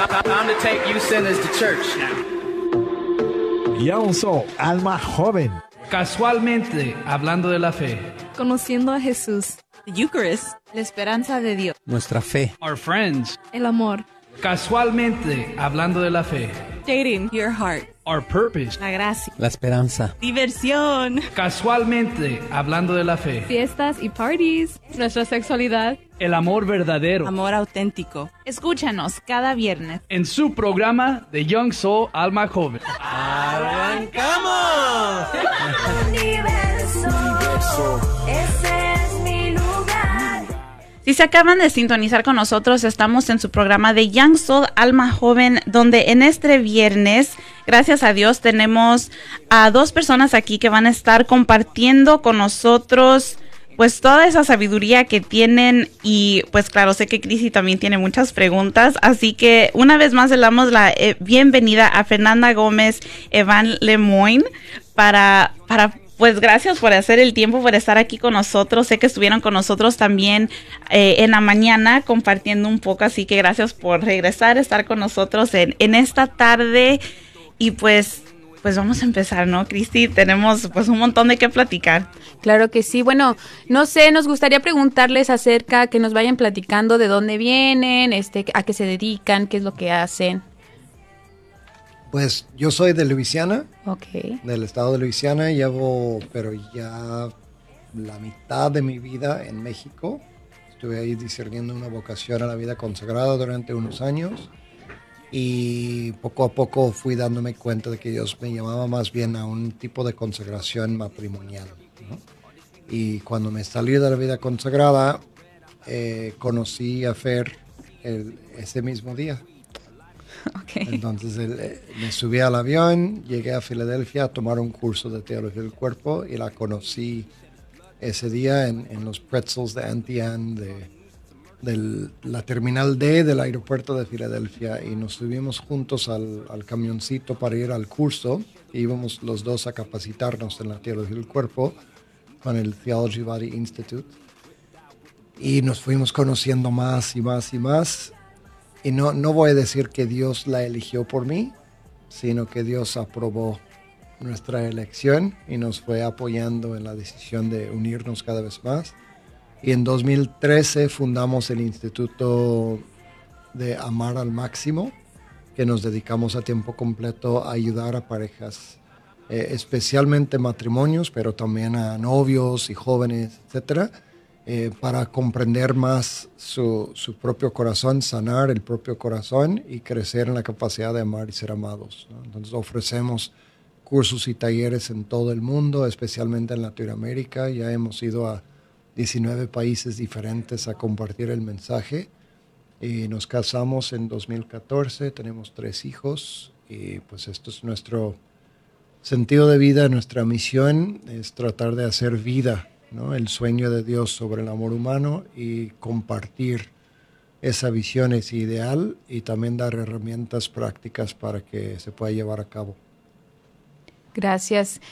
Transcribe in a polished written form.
Time to take you sinners to church now. Young Soul, alma joven. Casualmente, hablando de la fe. Conociendo a Jesús. The Eucharist, la esperanza de Dios. Nuestra fe. Our friends. El amor. Casualmente, hablando de la fe. Dating, your heart. Our purpose. La gracia. La esperanza. Diversión. Casualmente, hablando de la fe. Fiestas y parties. Nuestra sexualidad. El amor verdadero. Amor auténtico. Escúchanos cada viernes En su programa de Young Soul, alma joven. ¡Arrancamos! Universo, ese es mi lugar. Si se acaban de sintonizar con nosotros, estamos en su programa de Young Soul, Alma Joven, donde en este viernes, gracias a Dios, tenemos a dos personas aquí que van a estar compartiendo con nosotros pues toda esa sabiduría que tienen. Y pues claro, sé que Crissy también tiene muchas preguntas, así que una vez más le damos la bienvenida a Fernanda Gómez, Evan Lemoyne, para pues gracias por hacer el tiempo, por estar aquí con nosotros. Sé que estuvieron con nosotros también en la mañana compartiendo un poco, así que gracias por regresar, estar con nosotros en esta tarde. Y pues vamos a empezar, ¿no, Crissy? Tenemos pues un montón de qué platicar. Claro que sí. Bueno, no sé, nos gustaría preguntarles acerca, que nos vayan platicando de dónde vienen, a qué se dedican, qué es lo que hacen. Pues yo soy de Luisiana, Okay. del estado de Luisiana. Llevo, pero ya la mitad de mi vida en México. Estuve ahí discerniendo una vocación a la vida consagrada durante unos años. Y poco a poco fui dándome cuenta de que Dios me llamaba más bien a un tipo de consagración matrimonial, ¿no? Y cuando me salí de la vida consagrada, conocí a Fer ese mismo día. Okay. Entonces me subí al avión, llegué a Filadelfia a tomar un curso de teología del cuerpo y la conocí ese día en los pretzels de Auntie Ann de la terminal D del aeropuerto de Filadelfia, y nos subimos juntos al camioncito para ir al curso. Íbamos los dos a capacitarnos en la teología del cuerpo con el Theology Body Institute, y nos fuimos conociendo más y más y más. Y no voy a decir que Dios la eligió por mí, sino que Dios aprobó nuestra elección y nos fue apoyando en la decisión de unirnos cada vez más. Y en 2013 fundamos el Instituto de Amar al Máximo, que nos dedicamos a tiempo completo a ayudar a parejas, especialmente matrimonios, pero también a novios y jóvenes, etcétera, para comprender más su propio corazón, sanar el propio corazón y crecer en la capacidad de amar y ser amados, ¿no? Entonces ofrecemos cursos y talleres en todo el mundo, especialmente en Latinoamérica. Ya hemos ido a 19 países diferentes a compartir el mensaje, y nos casamos en 2014, tenemos 3 hijos, y pues esto es nuestro sentido de vida, nuestra misión es tratar de hacer vida, ¿no? El sueño de Dios sobre el amor humano, y compartir esa visión, ese ideal, y también dar herramientas prácticas para que se pueda llevar a cabo. Gracias.